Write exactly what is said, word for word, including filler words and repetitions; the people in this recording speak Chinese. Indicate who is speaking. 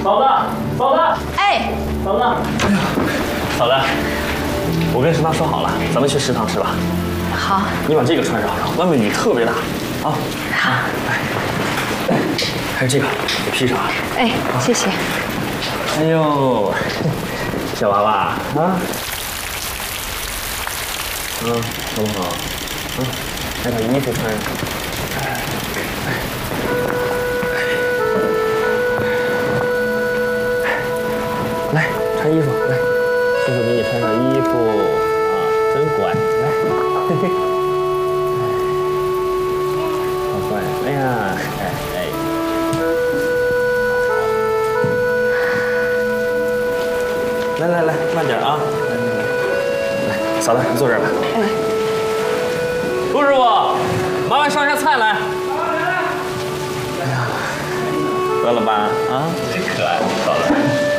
Speaker 1: 嫂子，嫂子，
Speaker 2: 哎，
Speaker 1: 嫂子，哎呀，嫂子，我跟食堂说好了，咱们去食堂吃吧。
Speaker 2: 好，
Speaker 1: 你把这个穿上，外面雨特别大啊。
Speaker 2: 好，
Speaker 1: 哎，还有这个，给披上。
Speaker 2: 哎，谢谢。
Speaker 1: 哎呦，小娃娃啊，嗯，好不好？嗯，来把衣服穿上。来，穿衣服，来，师傅给你穿上衣服啊，真乖，来，嘿嘿，好乖，哎呀，哎哎，来来来，慢点啊，来来来，来，嫂子，你坐这儿吧。哎，陆师傅，麻烦上下菜来。哎呀，饿了吧？啊，真可爱，嫂